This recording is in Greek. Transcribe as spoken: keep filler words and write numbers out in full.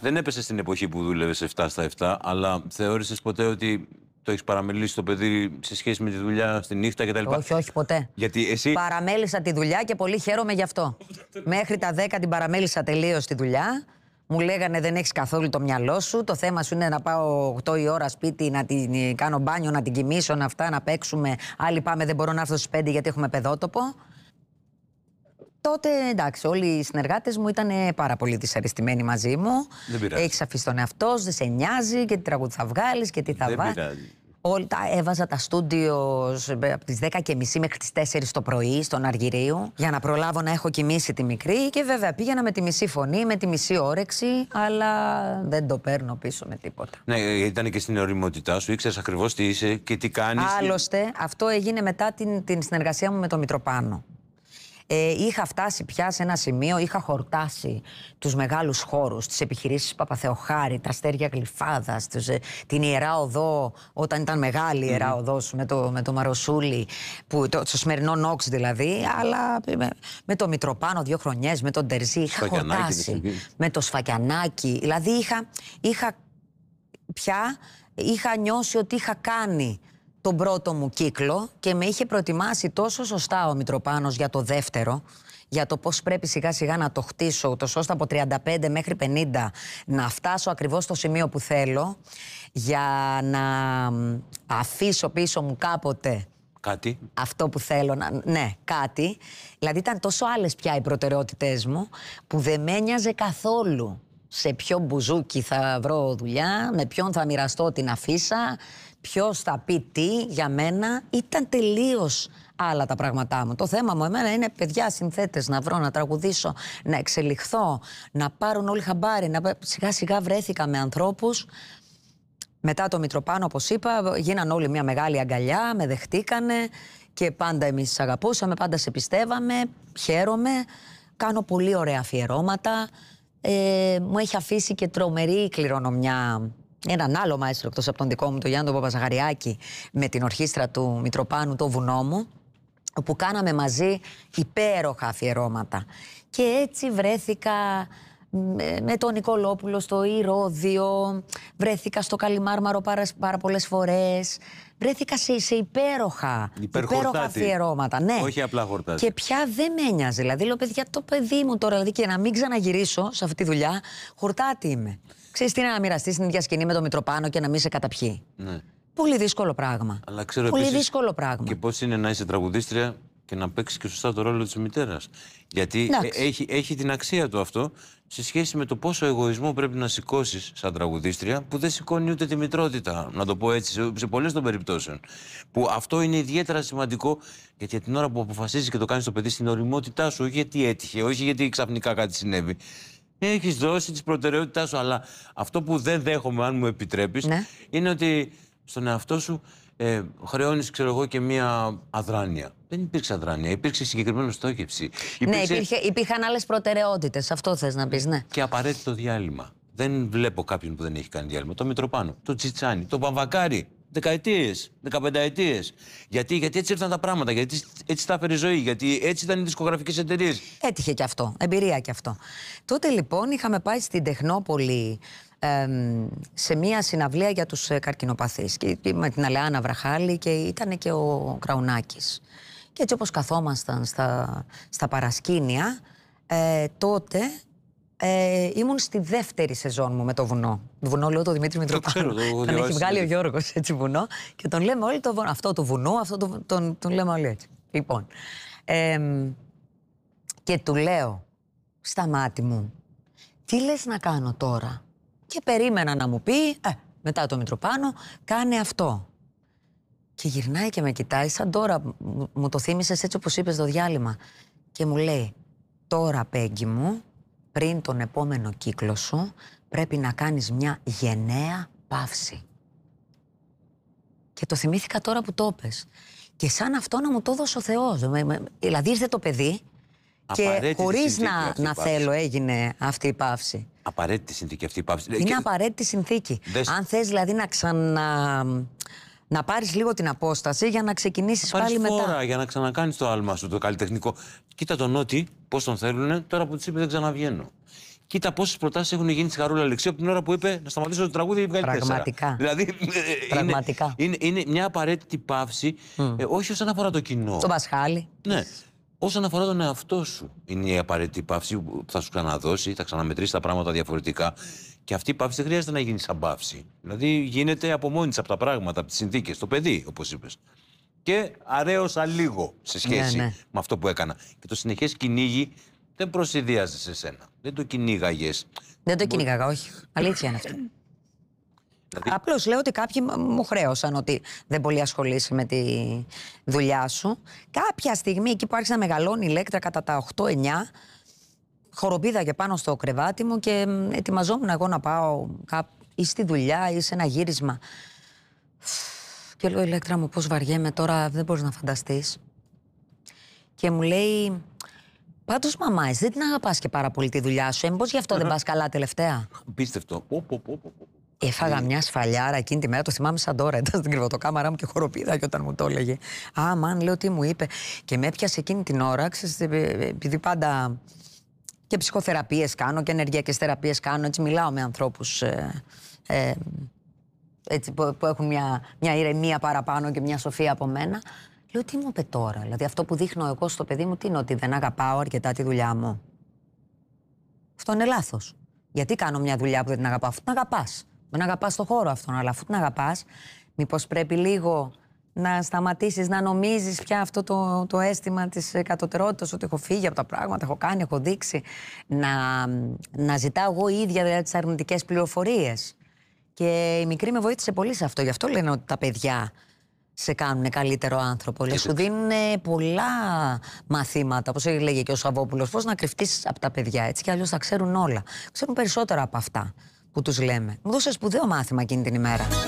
Δεν έπεσε στην εποχή που δούλευες επτά στα επτά, αλλά θεώρησες ποτέ ότι το έχεις παραμελήσει το παιδί σε σχέση με τη δουλειά στη νύχτα κτλ? Όχι, όχι, ποτέ. Γιατί εσύ... Παραμέλησα τη δουλειά και πολύ χαίρομαι γι' αυτό. Μέχρι τα δέκα την παραμέλησα τελείως τη δουλειά. Μου λέγανε δεν έχεις καθόλου το μυαλό σου. Το θέμα σου είναι να πάω οκτώ η ώρα σπίτι, να την κάνω μπάνιο, να την κοιμήσω, να αυτά, να παίξουμε. Άλλοι πάμε, δεν μπορώ να έρθω στις πέντε γιατί έχουμε παιδότοπο. Τότε εντάξει, όλοι οι συνεργάτες μου ήταν πάρα πολύ δυσαρεστημένοι μαζί μου. Έχεις αφήσει τον εαυτό σου, δεν σε νοιάζει και τι τραγούδι θα βγάλεις και τι θα βάλεις. Όλα τα έβαζα τα στούντιο από τις δέκα και μισή μέχρι τις τέσσερις το πρωί στον Αργυρίου για να προλάβω να έχω κοιμήσει τη μικρή και βέβαια πήγαινα με τη μισή φωνή, με τη μισή όρεξη, αλλά δεν το παίρνω πίσω με τίποτα. Ναι, ήταν και στην ωριμότητά σου, ήξερες ακριβώς τι είσαι και τι κάνεις. Άλλωστε, και... αυτό έγινε μετά την, την συνεργασία μου με τον Μητροπάνο. Ε, είχα φτάσει πια σε ένα σημείο, είχα χορτάσει τους μεγάλους χώρους, τις επιχειρήσεις Παπαθεοχάρη, τα Αστέρια Γλυφάδας, τους, ε, την Ιερά Οδό, όταν ήταν μεγάλη η Ιερά Οδός με το, με το Μαροσούλη, που, το, στο σημερινό Νόξ δηλαδή, αλλά με, με το Μητροπάνο δύο χρονιές, με τον Τερζή, είχα χορτάσει, με το Σφακιανάκι, δηλαδή είχα, είχα πια, είχα νιώσει ότι είχα κάνει τον πρώτο μου κύκλο και με είχε προετοιμάσει τόσο σωστά ο Μητροπάνος για το δεύτερο, για το πώς πρέπει σιγά σιγά να το χτίσω, τόσο ώστε από τριάντα πέντε μέχρι πενήντα να φτάσω ακριβώς στο σημείο που θέλω, για να αφήσω πίσω μου κάποτε κάτι. Αυτό που θέλω να... Ναι, κάτι. Δηλαδή ήταν τόσο άλλες πια οι προτεραιότητές μου που δεν με ένοιαζε καθόλου σε ποιο μπουζούκι θα βρω δουλειά, με ποιον θα μοιραστώ την αφίσα, ποιος θα πει τι για μένα. Ήταν τελείως άλλα τα πράγματά μου. Το θέμα μου εμένα είναι παιδιά συνθέτες, να βρω, να τραγουδήσω, να εξελιχθώ, να πάρουν όλοι χαμπάρι. Να... Σιγά σιγά βρέθηκα με ανθρώπους. Μετά το Μητροπάνο, όπως είπα, γίναν όλοι μια μεγάλη αγκαλιά, με δεχτήκανε και πάντα εμείς τις αγαπούσαμε, πάντα σε πιστεύαμε, χαίρομαι, κάνω πολύ ωραία αφιερώματα. Ε, μου έχει αφήσει και τρομερή κληρονομιά έναν άλλο μαέστρο εκτός από τον δικό μου, τον Γιάννη τον Παπαζαγαριάκη, με την ορχήστρα του Μητροπάνου, το Βουνό μου, όπου κάναμε μαζί υπέροχα αφιερώματα. Και έτσι βρέθηκα με τον Νικολόπουλο στο Ηρώδιο, βρέθηκα στο Καλιμάρμαρο πάρα, πάρα πολλές φορές. Βρέθηκα σε, σε υπέροχα, υπέροχα αφιερώματα. Ναι. Όχι απλά χορτάτη. Και πια δεν με ένοιαζε. Δηλαδή, λέω παιδιά, το παιδί μου τώρα, δηλαδή, και να μην ξαναγυρίσω σε αυτή τη δουλειά, χορτάτη είμαι. Ξέρεις τι είναι να μοιραστείς στην ίδια σκηνή με τον Μητροπάνο και να μην σε καταπιεί. Ναι. Πολύ δύσκολο πράγμα. Αλλά ξέρω Πολύ επίσης δύσκολο πράγμα. Και πώς είναι να είσαι τραγουδίστρια και να παίξεις και σωστά το ρόλο της μητέρας. Γιατί έχει, έχει την αξία του αυτό σε σχέση με το πόσο εγωισμό πρέπει να σηκώσεις σαν τραγουδίστρια, που δεν σηκώνει ούτε τη μητρότητα, να το πω έτσι, σε, σε πολλές των περιπτώσεων. Που αυτό είναι ιδιαίτερα σημαντικό, γιατί την ώρα που αποφασίζεις και το κάνεις το παιδί στην ωριμότητά σου, όχι γιατί έτυχε, όχι γιατί ξαφνικά κάτι συνέβη. Έχεις δώσει τις προτεραιότητάς σου, αλλά αυτό που δεν δέχομαι, αν μου επιτρέπεις, ναι, είναι ότι στον εαυτό σου ε, χρεώνεις, ξέρω εγώ, και μία αδράνεια. Δεν υπήρξε αδράνεια, υπήρξε συγκεκριμένη στόχευση. Υπήρξε... Ναι, υπήρχε, υπήρχαν άλλες προτεραιότητες, αυτό θες να πεις, ναι. Και απαραίτητο διάλειμμα. Δεν βλέπω κάποιον που δεν έχει κάνει διάλειμμα. Το Μητροπάνο, το Τσιτσάνι, το Παμβακάρι. Δεκαετίες, δεκαπενταετίες. Γιατί, γιατί έτσι ήρθαν τα πράγματα, γιατί έτσι τα έφερε η ζωή, γιατί έτσι ήταν οι δισκογραφικές εταιρείες. Έτυχε κι αυτό, εμπειρία κι αυτό. Τότε λοιπόν είχαμε πάει στην Τεχνόπολη ε, σε μία συναυλία για τους ε, καρκινοπαθείς και, με την Αλεάνα Βραχάλη και ήταν και ο Κραουνάκης. Και έτσι όπως καθόμασταν στα, στα παρασκήνια, ε, τότε... Ε, ήμουν στη δεύτερη σεζόν μου με το Βουνό. Βουνό λέω το Δημήτρη Μητροπάνο. Τον έχει βγάλει ο Γιώργος έτσι Βουνό και τον λέμε όλοι το Βουνό. Αυτό το Βουνό, αυτό το, τον, τον λέμε όλοι έτσι. Λοιπόν, ε, και του λέω στα μάτι μου, τι λες να κάνω τώρα? Και περίμενα να μου πει, ε, μετά το Μητροπάνο, κάνε αυτό. Και γυρνάει και με κοιτάει σαν τώρα, μου το θύμισες έτσι όπως είπες το διάλειμμα. Και μου λέει, τώρα Πέγγι μου, πριν τον επόμενο κύκλο σου, πρέπει να κάνεις μια γενναία παύση. Και το θυμήθηκα τώρα που το πες. Και σαν αυτό να μου το έδωσε ο Θεός. Δηλαδή ήρθε το παιδί και χωρίς να, να θέλω έγινε αυτή η παύση. Απαραίτητη συνθήκη αυτή η παύση. Είναι και... απαραίτητη συνθήκη. Δες... Αν θες δηλαδή να ξανα... να πάρεις λίγο την απόσταση για να ξεκινήσεις πάλι μετά. Φορά για να ξανακάνεις το άλμα σου, το καλλιτεχνικό. Κοίτα τον Νότι, πώς τον θέλουνε, τώρα που τους είπε δεν ξαναβγαίνω. Κοίτα πόσες προτάσεις έχουν γίνει στη Χαρούλα Αλεξίου από την ώρα που είπε να σταματήσω το τραγούδι και βγάλει Πραγματικά. τέσσερα. Δηλαδή Πραγματικά. Είναι, είναι, είναι μια απαραίτητη παύση, mm. ε, όχι όσον αφορά το κοινό. Το Πασχάλη. Ναι. Όσον αφορά τον εαυτό σου, είναι η απαραίτητη παύση που θα σου ξαναδώσει, θα ξαναμετρήσει τα πράγματα διαφορετικά. Και αυτή η παύση δεν χρειάζεται να γίνει σαν παύση. Δηλαδή γίνεται από μόνη της από τα πράγματα, από τις συνθήκες, το παιδί, όπως είπες. Και αρέωσα λίγο σε σχέση ναι, ναι. με αυτό που έκανα. Και το συνεχές κυνήγι δεν προσυδίαζε σε σένα. Δεν το κυνήγαγες. Δεν το κυνήγαγα, όχι. Αλήθεια είναι αυτό. Δηλαδή... Απλώς λέω ότι κάποιοι μου χρέωσαν ότι δεν πολύ ασχολείσαι με τη δουλειά σου. Κάποια στιγμή εκεί που άρχισε να μεγαλώνει η Ηλέκτρα κατά τα οκτώ εννιά, χοροπήδαγε πάνω στο κρεβάτι μου και ετοιμαζόμουν εγώ να πάω ή στη δουλειά ή σε ένα γύρισμα. Και λέω, Ηλέκτρα μου, πώς βαριέμαι τώρα, δεν μπορείς να φανταστείς. Και μου λέει, πάντως μαμά, εσύ δεν την αγαπάς και πάρα πολύ τη δουλειά σου, έμπως γι' αυτό δεν πας καλά τελευταία. Πίστευτο. Έφαγα μια σφαλιάρα εκείνη τη μέρα, το θυμάμαι σαν τώρα. Ήταν στην κρεβατοκάμαρά μου και χοροπήδα και όταν μου το έλεγε. Α, μαν, λέω τι μου είπε. Και με έπιασε εκείνη την ώρα, ξέρεις, επειδή πάντα και ψυχοθεραπείες κάνω και ενεργειακές θεραπείες κάνω, έτσι μιλάω με ανθρώπους ε, ε, έτσι, που, που έχουν μια, μια ηρεμία παραπάνω και μια σοφία από μένα. Λέω τι μου είπε τώρα, δηλαδή αυτό που δείχνω εγώ στο παιδί μου τι είναι, ότι δεν αγαπάω αρκετά τη δουλειά μου. Αυτό είναι λάθος. Γιατί κάνω μια δουλειά που δεν την αγαπάω, αφού την αγαπάς. Δεν αγαπάς το χώρο αυτόν, αλλά αφού την αγαπάς, μήπως πρέπει λίγο να σταματήσεις να νομίζεις πια αυτό το, το αίσθημα της κατωτερότητας, ότι έχω φύγει από τα πράγματα, έχω κάνει, έχω δείξει. Να, να ζητάω εγώ ίδια δηλαδή, τις αρνητικές πληροφορίες. Και η μικρή με βοήθησε πολύ σε αυτό. Γι' αυτό λένε ότι τα παιδιά σε κάνουν καλύτερο άνθρωπο. Λες, σου δίνουν πολλά μαθήματα, όπως έλεγε και ο Σαββόπουλος, πώς να κρυφτείς από τα παιδιά, έτσι κι αλλιώς θα ξέρουν όλα. Ξέρουν περισσότερα από αυτά που τους λέμε. Μου δώσε σπουδαίο μάθημα εκείνη την ημέρα.